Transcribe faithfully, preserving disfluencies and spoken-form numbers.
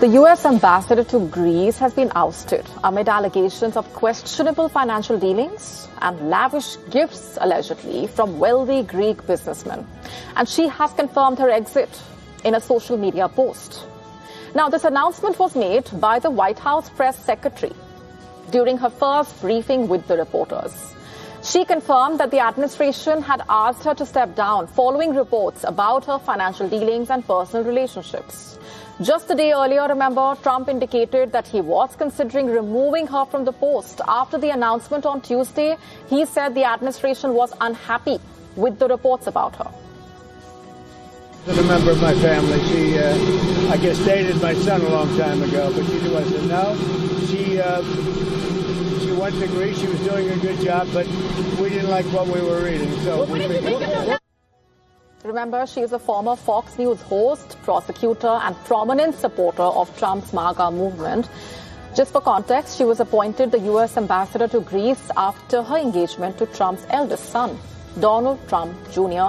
The U S ambassador to Greece has been ousted amid allegations of questionable financial dealings and lavish gifts, allegedly, from wealthy Greek businessmen. And she has confirmed her exit in a social media post. Now, this announcement was made by the White House press secretary during her first briefing with the reporters. She confirmed that the administration had asked her to step down following reports about her financial dealings and personal relationships. Just a day earlier, remember, Trump indicated that he was considering removing her from the post. After the announcement on Tuesday, he said the administration was unhappy with the reports about her. A member of my family. She, uh, I guess, dated my son a long time ago, but she wasn't. No, she, uh, she went to Greece. She was doing a good job, but we didn't like what we were reading. So we figured. Remember, she is a former Fox News host, prosecutor, and prominent supporter of Trump's MAGA movement. Just for context, she was appointed the U S ambassador to Greece after her engagement to Trump's eldest son, Donald Trump Junior